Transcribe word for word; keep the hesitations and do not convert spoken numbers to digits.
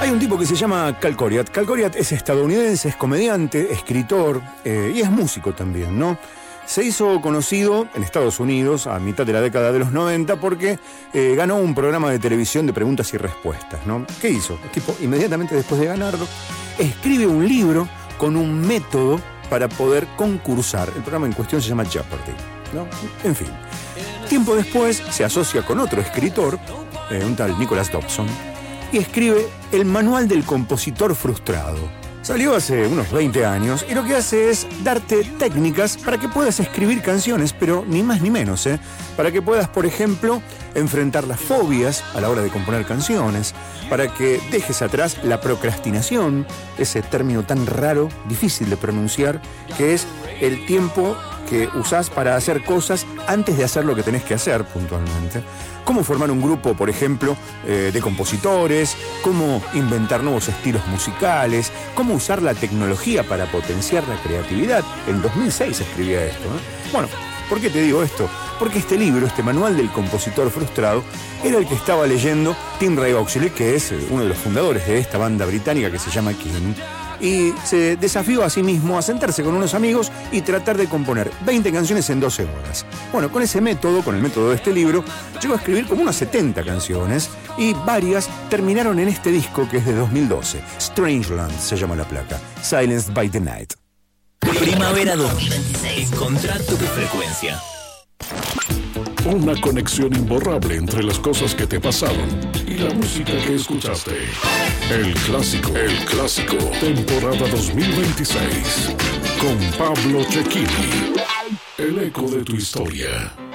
Hay un tipo que se llama Cal Coriat. Cal Coriat es estadounidense, es comediante, escritor eh, y es músico también, ¿no? Se hizo conocido en Estados Unidos a mitad de la década de los noventa porque eh, ganó un programa de televisión de preguntas y respuestas, ¿no? ¿Qué hizo? El tipo, inmediatamente después de ganarlo, escribe un libro con un método para poder concursar. El programa en cuestión se llama Jeopardy, ¿no? En fin. Tiempo después se asocia con otro escritor, eh, un tal Nicholas Dobson, y escribe El Manual del Compositor Frustrado. Salió hace unos veinte años y lo que hace es darte técnicas para que puedas escribir canciones, pero ni más ni menos, ¿eh? Para que puedas, por ejemplo, enfrentar las fobias a la hora de componer canciones, para que dejes atrás la procrastinación, ese término tan raro, difícil de pronunciar, que es el tiempo que usás para hacer cosas antes de hacer lo que tenés que hacer puntualmente. Cómo formar un grupo, por ejemplo, eh, de compositores, cómo inventar nuevos estilos musicales, cómo usar la tecnología para potenciar la creatividad. En dos mil seis escribía esto, ¿eh? Bueno, ¿por qué te digo esto? Porque este libro, este Manual del Compositor Frustrado, era el que estaba leyendo Tim Ray Oxley, que es uno de los fundadores de esta banda británica que se llama King, y se desafió a sí mismo a sentarse con unos amigos y tratar de componer veinte canciones en doce horas. Bueno, con ese método, con el método de este libro, llegó a escribir como unas setenta canciones y varias terminaron en este disco que es de dos mil doce. Strangeland se llama la placa. Silenced by the Night. Primavera dos mil veintiséis. Encontrá tu frecuencia. Una conexión imborrable entre las cosas que te pasaron y la música que escuchaste. El clásico, el clásico, temporada dos mil veintiséis. Con Pablo Cecchini. El eco de tu historia.